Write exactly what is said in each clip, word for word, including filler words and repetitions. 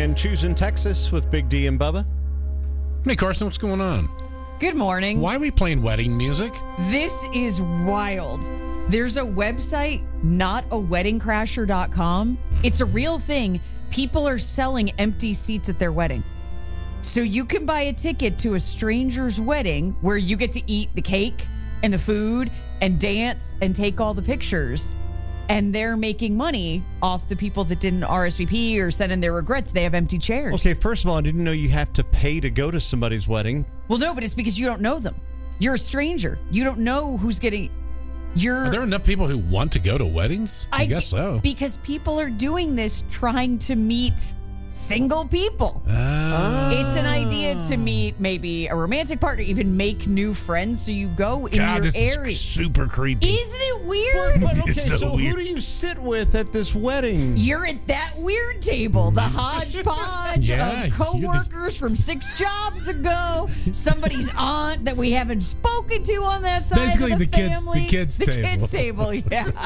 and choosing Texas with Big D and Bubba. Hey, Carson, what's going on? Good morning. Why are we playing wedding music? This is wild. There's a website, not a wedding crasher dot com. It's a real thing. People are selling empty seats at their wedding. So you can buy a ticket to a stranger's wedding where you get to eat the cake and the food and dance and take all the pictures. And they're making money off the people that didn't R S V P or send in their regrets. They have empty chairs. Okay, first of all, I didn't know you have to pay to go to somebody's wedding. Well, no, but it's because you don't know them. You're a stranger. You don't know who's getting... You're, Are there enough people who want to go to weddings? I, I guess so. Because people are doing this trying to meet single people. Uh, it's an idea to meet maybe a romantic partner, even make new friends. So you go in God, your this area. Is super creepy. Isn't it weird? But okay, It's so so weird. who do you sit with at this wedding? You're at that weird table, the hodgepodge Yeah, of coworkers from six jobs ago. Somebody's aunt that we haven't spoken to on that side Basically of the, the kids- family. the kids' the table. kids' table, yeah.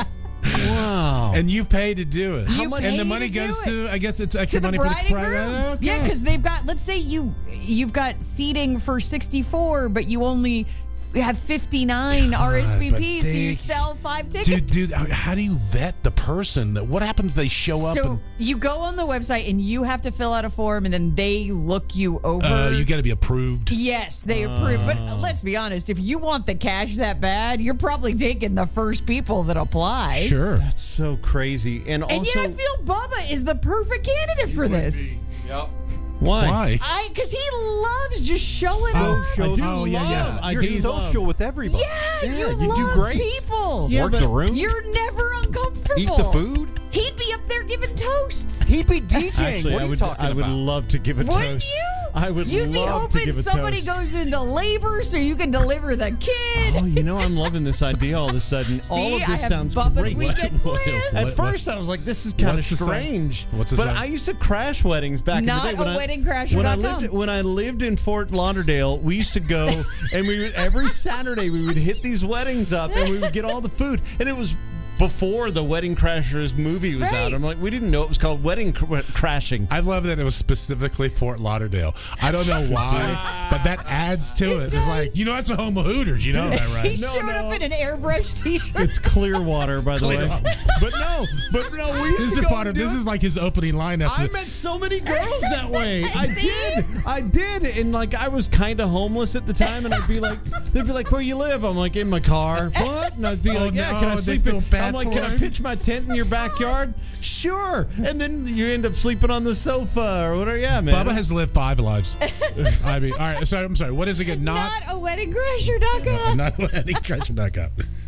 Wow. And you pay to do it. You and pay the money to do goes it. to, I guess it's extra To the money bride for the and groom. bride. Okay. Yeah, because they've got, let's say you, you've got seating for sixty-four, but you only have fifty-nine R S V Ps, but so you they- sell five tickets. Dude, dude, how do you vet the person? What happens if they show up So and you go on the website and you have to fill out a form, and then they look you over. uh, you got to be approved? Yes, they approve. But let's be honest, if you want the cash that bad, you're probably taking the first people that apply. Sure. That's so crazy. And also, And yet I feel Bubba is the perfect candidate for this. Yep. Why? Why? I because he loves just showing Oh, up. I do Oh, yeah, love. yeah. I You're do social love. with everybody. Yeah, Yeah, you, you do love great. people. Yeah, Work but the room. You're never uncomfortable. Eat the food. He'd be up there giving toasts. He'd be DJing. Actually, what are I you would, talking I would about? love to give a Wouldn't toast. you? I would You'd be love to hoping give a somebody toast. goes into labor so you can deliver the kid. Oh, you know, I'm loving this idea all of a sudden. See, all of I this have sounds Bubba's great. weekend What- plans. what- At what- first, I was like, "This is kind of what's the saying? strange." What's the but saying? I used to crash weddings back Not in the day. a I- wedding crasher When I dot com. lived when I lived in Fort Lauderdale, we used to go and we would, every Saturday we would hit these weddings up and we would get all the food, and it was before the Wedding Crashers movie was Right. out. I'm like, we didn't know it was called Wedding cr- Crashing. I love that it was specifically Fort Lauderdale. I don't know why, but that adds to It it. It's does. like, you know, it's a home of Hooters. You know that, He right? No, showed no. up in an airbrush t-shirt. It's Clearwater, by the way. Clearwater. But no, but no, we used This to is go part of, do this it. is like his opening lineup. I met so many girls that way. I See? did. I did. And like I was kind of homeless at the time, and I'd be like, they'd be like, "Where you live?" I'm like, "In my car." What? And I'd be Oh, like, "Yeah, no, can I they sleep feel in?" bad I'm like, for "Can I him. pitch my tent in your backyard?" Sure. And then you end up sleeping on the sofa or whatever. Yeah, man. Bubba has lived five lives. I mean, all right. So I'm sorry. What is it again? Not Not a wedding crasher dot com. not wedding crasher dot com.